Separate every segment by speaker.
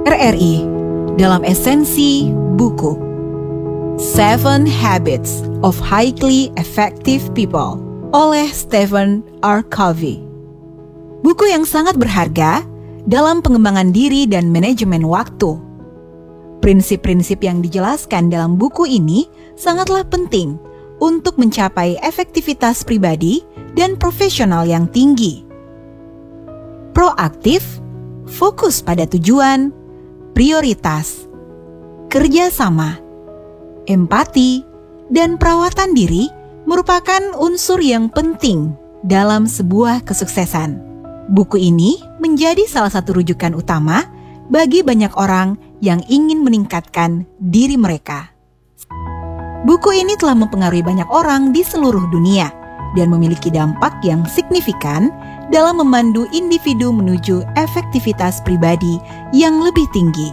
Speaker 1: RRI dalam esensi buku Seven Habits of Highly Effective People oleh Stephen R. Covey. Buku yang sangat berharga dalam pengembangan diri dan manajemen waktu. Prinsip-prinsip yang dijelaskan dalam buku ini sangatlah penting untuk mencapai efektivitas pribadi dan profesional yang tinggi. Proaktif, fokus pada tujuan, prioritas, kerjasama, empati, dan perawatan diri merupakan unsur yang penting dalam sebuah kesuksesan. Buku ini menjadi salah satu rujukan utama bagi banyak orang yang ingin meningkatkan diri mereka. Buku ini telah mempengaruhi banyak orang di seluruh dunia dan memiliki dampak yang signifikan dalam memandu individu menuju efektivitas pribadi yang lebih tinggi.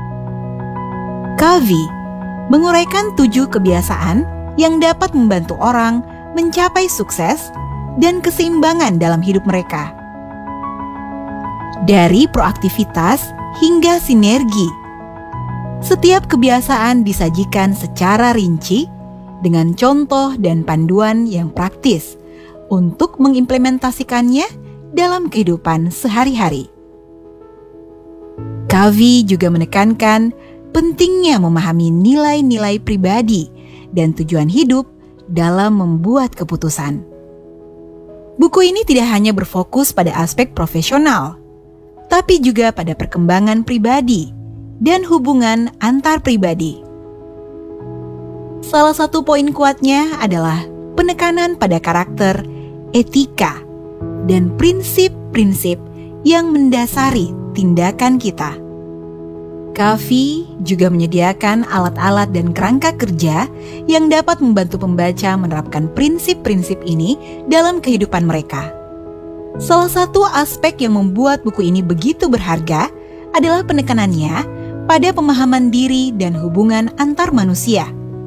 Speaker 1: Covey menguraikan 7 kebiasaan yang dapat membantu orang mencapai sukses dan keseimbangan dalam hidup mereka. Dari proaktivitas hingga sinergi, setiap kebiasaan disajikan secara rinci dengan contoh dan panduan yang praktis untuk mengimplementasikannya dalam kehidupan sehari-hari. Covey juga menekankan pentingnya memahami nilai-nilai pribadi dan tujuan hidup dalam membuat keputusan. Buku ini tidak hanya berfokus pada aspek profesional, tapi juga pada perkembangan pribadi dan hubungan antar pribadi. Salah satu poin kuatnya adalah penekanan pada karakter, etika, dan prinsip-prinsip yang mendasari tindakan kita. Covey juga menyediakan alat-alat dan kerangka kerja yang dapat membantu pembaca menerapkan prinsip-prinsip ini dalam kehidupan mereka. Salah satu aspek yang membuat buku ini begitu berharga adalah penekanannya pada pemahaman diri dan hubungan antar manusia.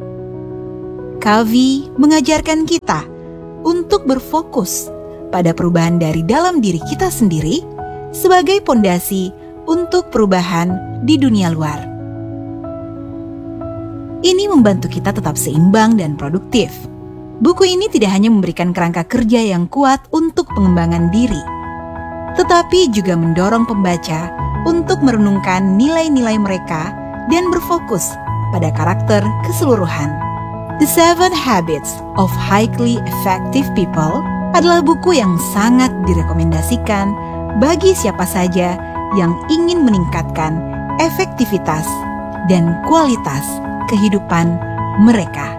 Speaker 1: Covey mengajarkan kita untuk berfokus pada perubahan dari dalam diri kita sendiri sebagai pondasi untuk perubahan di dunia luar. Ini membantu kita tetap seimbang dan produktif. Buku ini tidak hanya memberikan kerangka kerja yang kuat untuk pengembangan diri, tetapi juga mendorong pembaca untuk merenungkan nilai-nilai mereka dan berfokus pada karakter keseluruhan. The Seven Habits of Highly Effective People adalah buku yang sangat direkomendasikan bagi siapa saja yang ingin meningkatkan efektivitas dan kualitas kehidupan mereka.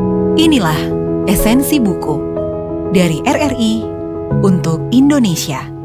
Speaker 1: Inilah esensi buku dari RRI untuk Indonesia.